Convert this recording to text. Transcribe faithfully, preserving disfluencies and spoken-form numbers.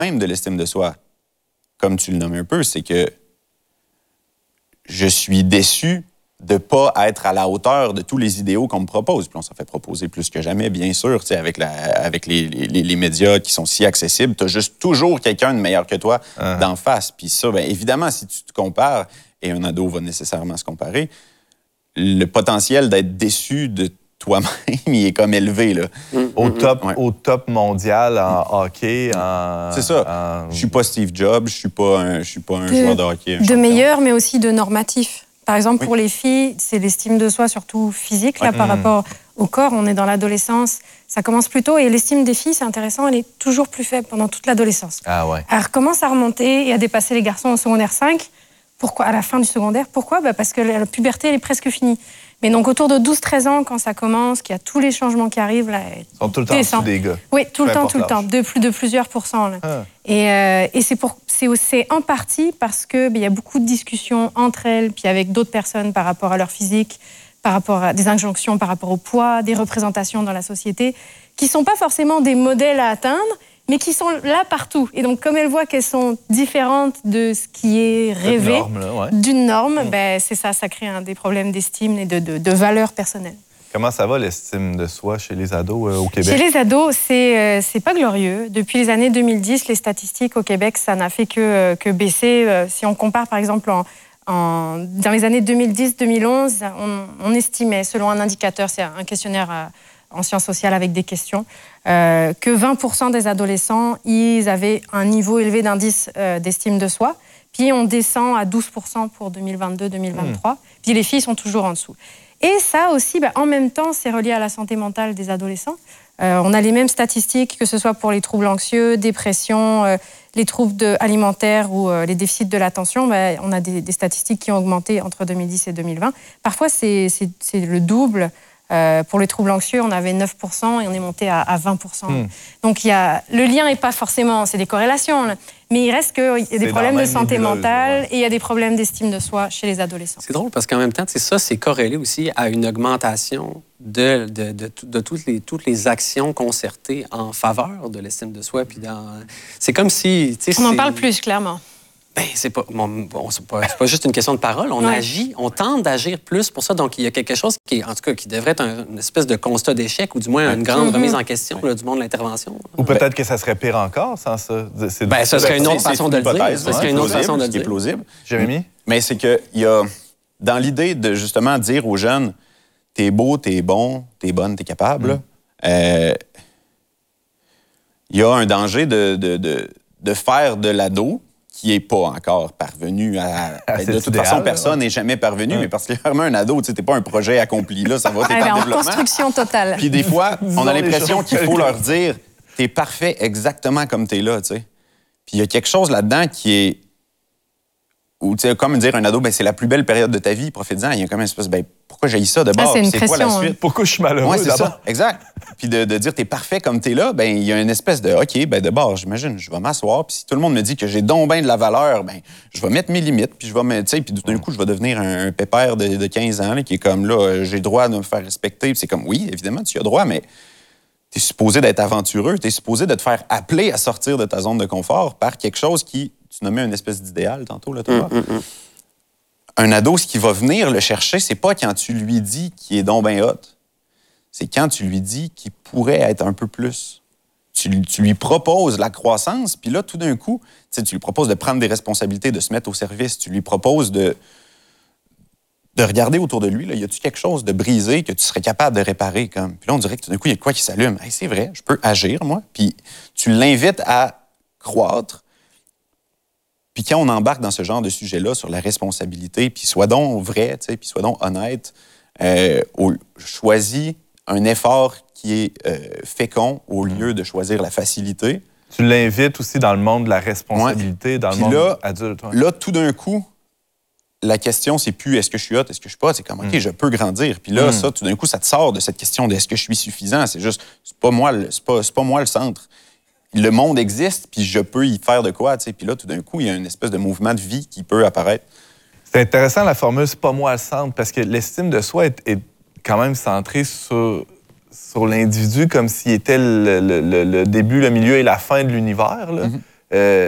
même de l'estime de soi, comme tu le nommes un peu, c'est que je suis déçu de ne pas être à la hauteur de tous les idéaux qu'on me propose. Puis on s'en fait proposer plus que jamais, bien sûr, avec, la, avec les, les, les médias qui sont si accessibles. Tu as juste toujours quelqu'un de meilleur que toi uh-huh. d'en face. Puis ça, bien évidemment, si tu te compares, et un ado va nécessairement se comparer, le potentiel d'être déçu de toi-même, il est comme élevé, là. Mm-hmm. Au top, ouais. au top mondial en mm-hmm. hockey, en... C'est ça. En... Je suis pas Steve Jobs, je suis pas un, je suis pas un de, joueur de hockey. De meilleur, mais aussi de normatif. Par exemple, oui. pour les filles, c'est l'estime de soi, surtout physique, là, ouais. par mmh. rapport au corps. On est dans l'adolescence, ça commence plus tôt. Et l'estime des filles, c'est intéressant, elle est toujours plus faible pendant toute l'adolescence. Ah ouais. Elle recommence à remonter et à dépasser les garçons au secondaire cinq. Pourquoi? À la fin du secondaire. Pourquoi? Bah parce que la puberté, elle est presque finie. Mais donc, autour de douze treize ans, quand ça commence, qu'il y a tous les changements qui arrivent, là, ils sont tout le temps descend. Des gars. Oui, tout le temps, tout le temps, de, plus, de plusieurs pourcents. Là. Ah. Et, euh, et c'est, pour, c'est, c'est en partie parce qu'il y a beaucoup de discussions entre elles, puis avec d'autres personnes par rapport à leur physique, par rapport à des injonctions par rapport au poids, des représentations dans la société, qui ne sont pas forcément des modèles à atteindre, mais qui sont là partout. Et donc, comme elles voient qu'elles sont différentes de ce qui est rêvé, norme, là, ouais. d'une norme, mmh. ben, c'est ça, ça crée un des problèmes d'estime et de, de, de valeur personnelle. Comment ça va, l'estime de soi chez les ados euh, au Québec? Chez les ados, c'est, euh, c'est pas glorieux. Depuis les années deux mille dix, les statistiques au Québec, ça n'a fait que, euh, que baisser. Euh, si on compare, par exemple, en, en, dans les années deux mille dix deux mille onze, on, on estimait, selon un indicateur, c'est un questionnaire à, en sciences sociales avec des questions, euh, que vingt pour cent des adolescents, ils avaient un niveau élevé d'indice euh, d'estime de soi. Puis on descend à douze pour cent pour deux mille vingt-deux deux mille vingt-trois. Mmh. Puis les filles sont toujours en dessous. Et ça aussi, ben, en même temps, c'est relié à la santé mentale des adolescents. Euh, on a les mêmes statistiques, que ce soit pour les troubles anxieux, dépression, euh, les troubles de, alimentaires ou euh, les déficits de l'attention. Ben, on a des, des statistiques qui ont augmenté entre deux mille dix et deux mille vingt. Parfois, c'est, c'est, c'est le double. Euh, pour les troubles anxieux, on avait neuf pour cent et on est monté à, à vingt pour cent. Mmh. Donc, y a, le lien n'est pas forcément... C'est des corrélations, là, mais il reste qu'il y a des c'est problèmes de santé mentale ouais. et il y a des problèmes d'estime de soi chez les adolescents. C'est drôle parce qu'en même temps, ça, c'est corrélé aussi à une augmentation de, de, de, de toutes, les, toutes les actions concertées en faveur de l'estime de soi. Puis dans... C'est comme si... On c'est... en parle plus, clairement. Ben, c'est pas, bon, c'est pas, c'est pas juste une question de parole. On ouais. agit, on tente d'agir plus pour ça. Donc, il y a quelque chose qui, en tout cas, qui devrait être un, une espèce de constat d'échec ou du moins une grande mm-hmm. remise en question là, du monde de l'intervention. Ou peut-être ben, que ça serait pire encore sans ça. C'est ben, ça serait une autre façon de le dire. Ça serait une autre façon de le dire. C'est plausible. Jérémy? Mais c'est que il y a, dans l'idée de justement dire aux jeunes, t'es beau, t'es bon, t'es bonne, t'es capable, mm. euh, il y a un danger de, de, de, de faire de l'ado qui n'est pas encore parvenu à... à de toute idéal, façon, personne n'est ouais. jamais parvenu, ouais. mais particulièrement un ado, tu sais, t'es pas un projet accompli, là, ça va, t'es en, en développement. Construction totale. Puis des fois, on a l'impression qu'il faut leur dire, t'es parfait exactement comme t'es là, tu sais. Puis il y a quelque chose là-dedans qui est... Ou, tu sais, comme dire un ado, ben, c'est la plus belle période de ta vie, profite-en. Il y a comme une espèce, ben, pourquoi j'ai ça de bord? Ah, c'est, une c'est pression, quoi la suite? Hein. Pourquoi je suis malheureux ouais, c'est d'abord? Ça, exact. Puis de, de dire, t'es parfait comme t'es là, ben, il y a une espèce de, OK, ben, de bord, j'imagine, je vais m'asseoir, puis si tout le monde me dit que j'ai donc bien de la valeur, ben, je vais mettre mes limites, puis je vais me, tu sais, puis d'un coup, je vais devenir un, un pépère de, de quinze ans, là, qui est comme, là, j'ai le droit de me faire respecter, puis c'est comme, oui, évidemment, tu as droit, mais t'es supposé d'être aventureux, t'es supposé de te faire appeler à sortir de ta zone de confort par quelque chose qui, tu nommais une espèce d'idéal tantôt, là, toi. Mm, mm, mm. Un ado, ce qui va venir le chercher, c'est pas quand tu lui dis qu'il est donc ben hot. C'est quand tu lui dis qu'il pourrait être un peu plus. Tu, tu lui proposes la croissance, puis là, tout d'un coup, tu lui proposes de prendre des responsabilités, de se mettre au service. Tu lui proposes de, de regarder autour de lui. Là, y a-tu quelque chose de brisé que tu serais capable de réparer? Comme? Puis là, on dirait que tout d'un coup, il y a quoi qui s'allume? Hey, c'est vrai, je peux agir, moi. Puis tu l'invites à croître. Puis quand on embarque dans ce genre de sujet-là sur la responsabilité, puis sois donc vrai, puis sois donc honnête, euh, au, choisis un effort qui est euh, fécond au lieu de choisir la facilité. Tu l'invites aussi dans le monde de la responsabilité, ouais. dans le puis monde là, adulte. Ouais. Là, tout d'un coup, la question, c'est plus est-ce que je suis hot, est-ce que je suis pas, c'est comme, OK, mm. je peux grandir. Puis là, mm. ça, tout d'un coup, ça te sort de cette question de est-ce que je suis suffisant. C'est juste, c'est pas moi, c'est pas, c'est pas moi le centre. Le monde existe, puis je peux y faire de quoi, tu sais. Puis là, tout d'un coup, il y a une espèce de mouvement de vie qui peut apparaître. C'est intéressant, la formule « c'est pas moi le centre », parce que l'estime de soi est, est quand même centrée sur, sur l'individu comme s'il était le, le, le, le début, le milieu et la fin de l'univers, là. Mm-hmm. Euh,